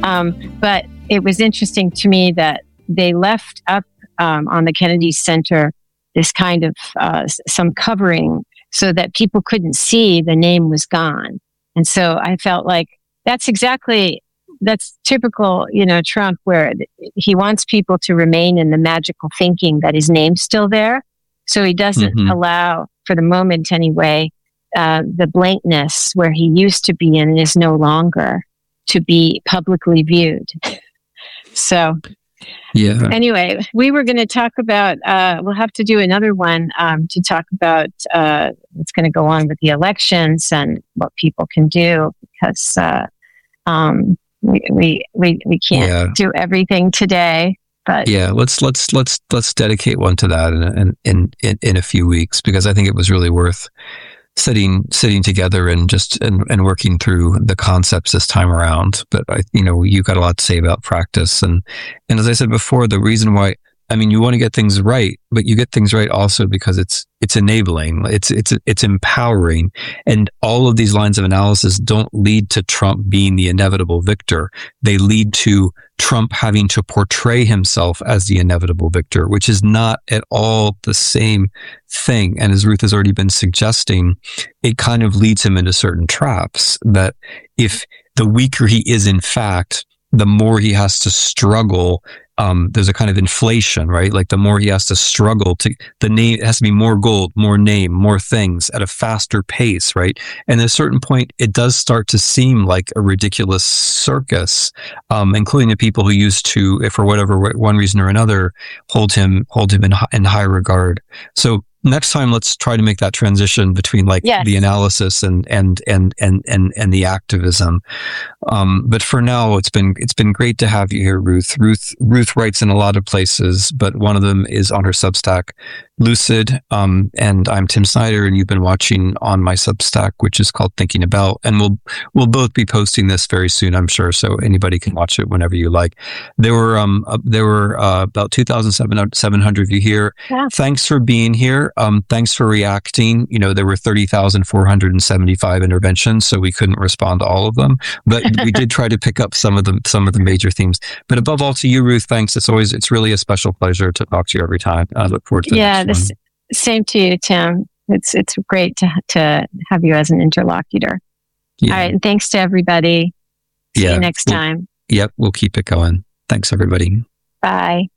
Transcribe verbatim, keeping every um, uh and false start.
Um, but it was interesting to me that they left up um, on the Kennedy Center this kind of uh, some covering so that people couldn't see the name was gone. And so I felt like that's exactly, that's typical, you know, Trump, where he wants people to remain in the magical thinking that his name's still there. So he doesn't mm-hmm. allow, for the moment anyway, uh, the blankness where he used to be and is no longer to be publicly viewed. So yeah. Anyway, we were going to talk about, uh, we'll have to do another one um, to talk about uh, what's going to go on with the elections and what people can do, because uh, um, we, we, we, we can't yeah. do everything today. But yeah, let's let's let's let's dedicate one to that in in in, in a few weeks, because I think it was really worth sitting sitting together and just and, and working through the concepts this time around. But I, you know, you got a lot to say about practice, and and as I said before, the reason why, I mean, you want to get things right, but you get things right also because it's it's enabling, it's it's it's empowering, and all of these lines of analysis don't lead to Trump being the inevitable victor. They lead to Trump having to portray himself as the inevitable victor, which is not at all the same thing. And as Ruth has already been suggesting, it kind of leads him into certain traps that if the weaker he is, in fact, the more he has to struggle. Um, there's a kind of inflation, right? Like the more he has to struggle to, the name, it has to be more gold, more name, more things at a faster pace, right? And at a certain point, it does start to seem like a ridiculous circus, um, including the people who used to, if for whatever one reason or another, hold him, hold him in, in high regard. So next time, let's try to make that transition between like yes. the analysis and and and and and and the activism. Um, but for now, it's been it's been great to have you here, Ruth. Ruth Ruth writes in a lot of places, but one of them is on her Substack, Lucid. Um, and I'm Tim Snyder, and you've been watching on my Substack, which is called Thinking About. And we'll we'll both be posting this very soon, I'm sure, so anybody can watch it whenever you like. There were um uh, there were uh, about two thousand seven hundred of you here. Yeah. Thanks for being here. Um, thanks for reacting. You know, there were thirty thousand four hundred seventy-five interventions, so we couldn't respond to all of them, but we did try to pick up some of the some of the major themes. But above all, to you, Ruth, thanks. It's always it's really a special pleasure to talk to you every time. I look forward to the yeah, next the one. Same to you, Tim. It's it's great to to have you as an interlocutor. Yeah. All right, and thanks to everybody. See yeah. you next we'll, time. Yep, we'll keep it going. Thanks, everybody. Bye.